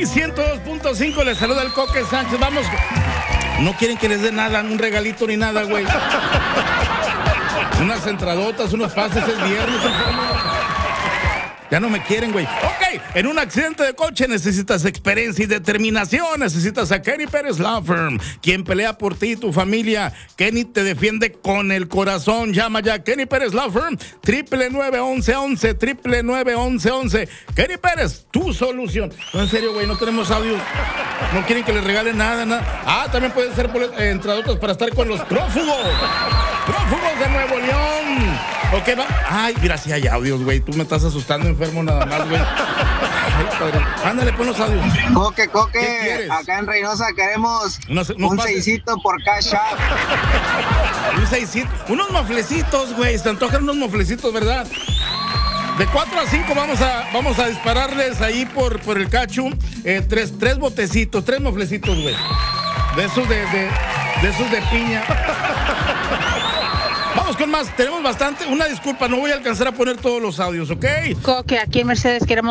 102.5, les saluda el Coque Sánchez. Vamos. No quieren que les dé nada, un regalito ni nada, güey. Unas entradotas, unos pases el viernes. Ya no me quieren, güey. Ok, en un accidente de coche necesitas experiencia y determinación. Necesitas a Kenny Pérez Law Firm, quien pelea por ti y tu familia. Kenny te defiende con el corazón. Llama ya Kenny Pérez Law Firm, 999-1111, 999-1111. Kenny Pérez, tu solución. No, en serio, güey, no tenemos audio. No quieren que les regalen nada. Ah, también pueden ser entradotas para estar con los prófugos. Prófugos de Nuevo León. Ok, va. Ay, mira, si hay audios, güey. Tú me estás asustando, enfermo, nada más, güey. Ay, padre. Ándale, pon los audios. Coque, ¿Qué quieres? acá en Reynosa queremos unos un pases. 6 por Cash App. Un 600. Unos moflecitos, güey. Se antojan unos moflecitos, ¿verdad? De 4 a 5 vamos a dispararles ahí por el cacho. Tres botecitos, 3 moflecitos, güey. De esos de piña. Vamos con más, tenemos bastante. Una disculpa, no voy a alcanzar a poner todos los audios, ¿ok? Coque, aquí en Mercedes queremos